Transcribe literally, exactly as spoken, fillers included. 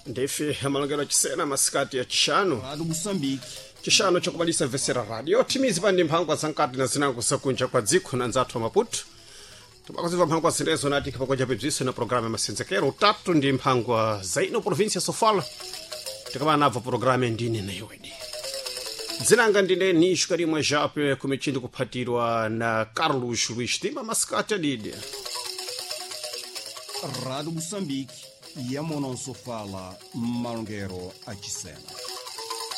Ndefe amalongero chisena masikati ya chishanu Radio Mozambique chishanu chokubalisa vesera radio timizi pandi mphangwa zankati na zinango sakunja kwa dziko na nzathu wa Maputo tumakuziva mphangwa zindezo nati kapakoja pebziso na programa masenzekero utatu ndi mphangwa zaino provincia Sofala tikaba nabva programa ndine na iwedi zinanga ndine ni shukarimwe jape kumichindi kuphatirwa na Carlos Luis Timba masikati adide Radio Mozambique ya Mononso fala malongero achisena.